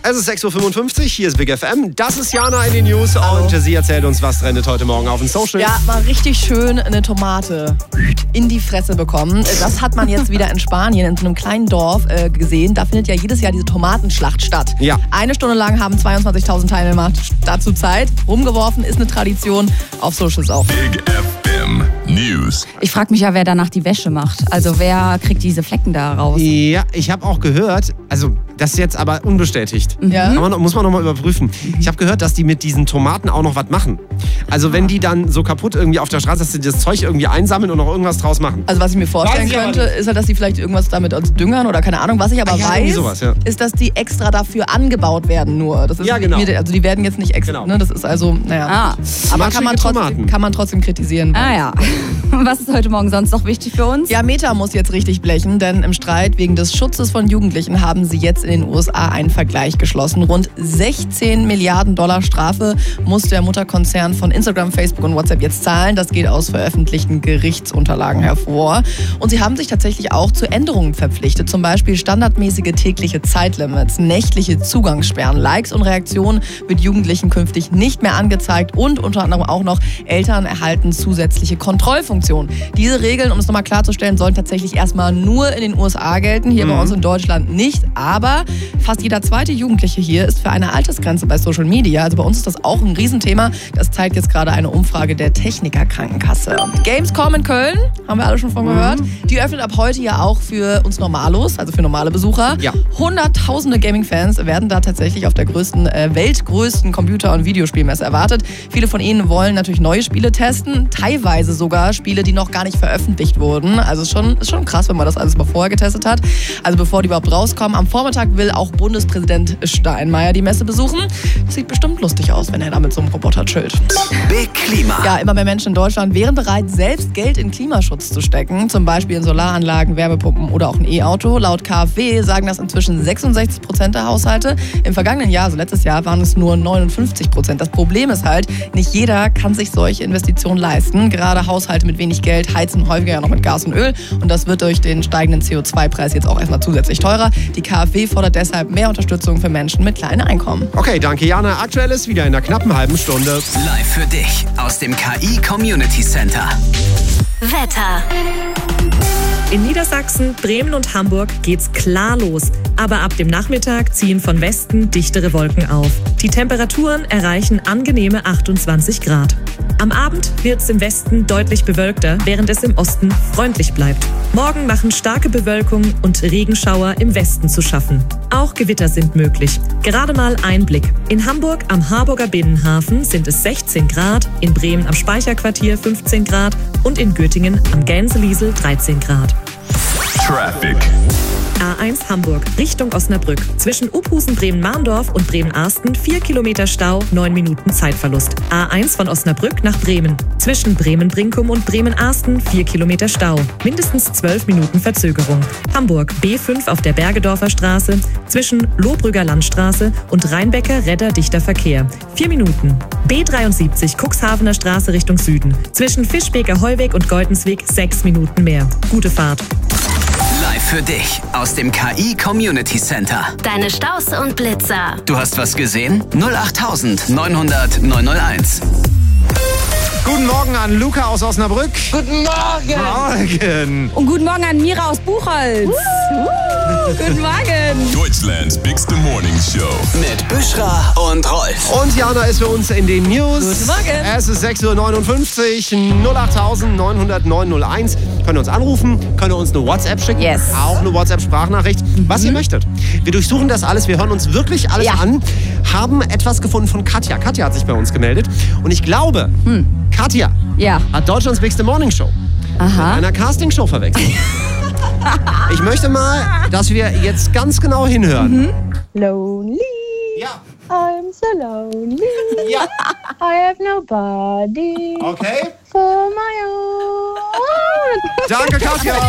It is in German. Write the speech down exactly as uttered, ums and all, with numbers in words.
Es ist sechs Uhr fünfundfünfzig, hier ist Big F M. Das ist Jana in den News und sie erzählt uns, was trendet heute Morgen auf den Socials. Ja, mal richtig schön eine Tomate in die Fresse bekommen. Das hat man jetzt wieder in Spanien, in so einem kleinen Dorf äh, gesehen. Da findet ja jedes Jahr diese Tomatenschlacht statt. Ja. Eine Stunde lang haben zweiundzwanzigtausend Teilnehmer dazu Zeit. Rumgeworfen ist eine Tradition, auf Socials auch. Big F M News. Ich frage mich ja, wer danach die Wäsche macht. Also wer kriegt diese Flecken da raus? Ja, ich habe auch gehört, also das ist jetzt aber unbestätigt. Ja. Kann man, muss man nochmal überprüfen. Ich habe gehört, dass die mit diesen Tomaten auch noch was machen. Also wenn die dann so kaputt irgendwie auf der Straße, dass sie das Zeug irgendwie einsammeln und noch irgendwas draus machen. Also was ich mir vorstellen Weiß ich könnte, aber nicht. ist halt, dass die vielleicht irgendwas damit als Düngern oder keine Ahnung. Was ich aber Ah, ja, irgendwie weiß, sowas, ja. ist, dass die extra dafür angebaut werden nur. Das ist Ja, genau. Also die werden jetzt nicht extra, Genau. ne? Das ist also, naja. Ah. Aber kann man, Tomaten. trotzdem, kann man trotzdem kritisieren. Ah ja. Was ist heute Morgen sonst noch wichtig für uns? Ja, Meta muss jetzt richtig blechen, denn im Streit wegen des Schutzes von Jugendlichen haben sie jetzt in den U S A einen Vergleich geschlossen. Rund sechzehn Milliarden Dollar Strafe muss der Mutterkonzern von Instagram, Facebook und WhatsApp jetzt zahlen. Das geht aus veröffentlichten Gerichtsunterlagen hervor. Und sie haben sich tatsächlich auch zu Änderungen verpflichtet. Zum Beispiel standardmäßige tägliche Zeitlimits, nächtliche Zugangssperren, Likes und Reaktionen wird Jugendlichen künftig nicht mehr angezeigt und unter anderem auch noch Eltern erhalten zusätzliche Kontrollfunktionen. Diese Regeln, um es nochmal klarzustellen, sollen tatsächlich erstmal nur in den U S A gelten, hier Mhm. bei uns in Deutschland nicht. Aber fast jeder zweite Jugendliche hier ist für eine Altersgrenze bei Social Media. Also bei uns ist das auch ein Riesenthema. Das zeigt jetzt gerade eine Umfrage der Techniker-Krankenkasse. Gamescom in Köln, haben wir alle schon von gehört. Die öffnet ab heute ja auch für uns Normalos, also für normale Besucher. Ja. Hunderttausende Gaming-Fans werden da tatsächlich auf der größten, äh, weltgrößten Computer- und Videospielmesse erwartet. Viele von ihnen wollen natürlich neue Spiele testen, teilweise sogar Spiele, die noch gar nicht veröffentlicht wurden. Also ist schon, ist schon krass, wenn man das alles mal vorher getestet hat. Also bevor die überhaupt rauskommen. Am Vormittag will auch Bundespräsident Steinmeier die Messe besuchen. Das sieht bestimmt lustig aus, wenn er da mit so einem Roboter chillt. Big Klima. Ja, immer mehr Menschen in Deutschland wären bereit, selbst Geld in Klimaschutz zu stecken. Zum Beispiel in Solaranlagen, Wärmepumpen oder auch ein E-Auto. Laut K f W sagen das inzwischen sechsundsechzig Prozent der Haushalte. Im vergangenen Jahr, also letztes Jahr, waren es nur neunundfünfzig Prozent. Das Problem ist halt, nicht jeder kann sich solche Investitionen leisten. Gerade Haushalte mit wenig Geld heizen häufiger ja noch mit Gas und Öl. Und das wird durch den steigenden C O zwei Preis jetzt auch erstmal zusätzlich teurer. Die K f W fordert deshalb mehr Unterstützung für Menschen mit kleinen Einkommen. Okay, danke Jana. Aktuell ist wieder in einer knappen halben Stunde. Live für dich aus dem K I Community Center. Wetter. In Niedersachsen, Bremen und Hamburg geht's klar los. Aber ab dem Nachmittag ziehen von Westen dichtere Wolken auf. Die Temperaturen erreichen angenehme achtundzwanzig Grad. Am Abend wird's im Westen deutlich bewölkter, während es im Osten freundlich bleibt. Morgen machen starke Bewölkung und Regenschauer im Westen zu schaffen. Auch Gewitter sind möglich. Gerade mal ein Blick. In Hamburg am Harburger Binnenhafen sind es sechzehn Grad, in Bremen am Speicherquartier fünfzehn Grad und in Göttingen am Gänseliesel dreizehn Grad. Traffic. A eins Hamburg, Richtung Osnabrück. Zwischen Uphusen-Bremen-Mahndorf und Bremen-Arsten vier Kilometer Stau, neun Minuten Zeitverlust. A eins von Osnabrück nach Bremen. Zwischen Bremen-Brinkum und Bremen-Arsten vier Kilometer Stau, mindestens zwölf Minuten Verzögerung. Hamburg, B fünf auf der Bergedorfer Straße. Zwischen Lohbrügger Landstraße und Rheinbecker-Redder dichter Verkehr. vier Minuten. B dreiundsiebzig Cuxhavener Straße Richtung Süden. Zwischen Fischbeker Heuweg und Goldensweg sechs Minuten mehr. Gute Fahrt. Live für dich aus dem K I Community Center. Deine Staus und Blitzer. Du hast was gesehen? null acht neunhundert neunhunderteins. Guten Morgen an Luca aus Osnabrück. Guten Morgen! Morgen. Und guten Morgen an Mira aus Buchholz. Uh, guten Morgen. Deutschlands Bigste Morning Show. Mit Büschra und Rolf. Und Jana ist für uns in den News. Guten Morgen. Es ist sechs Uhr neunundfünfzig, null acht neunhundert neunhunderteins. Könnt ihr uns anrufen, könnt ihr uns eine WhatsApp schicken. Yes. Auch eine WhatsApp-Sprachnachricht, was ihr möchtet. Wir durchsuchen das alles, wir hören uns wirklich alles Ja. an. Haben etwas gefunden von Katja. Katja hat sich bei uns gemeldet. Und ich glaube, Hm. Katja Ja. hat Deutschlands Bigste Morning Show mit Aha. einer Castingshow verwechselt. Ich möchte mal, dass wir jetzt ganz genau hinhören. Mhm. Lonely, Ja. I'm so lonely. Ja. I have nobody Okay. for my own. Danke, Katja.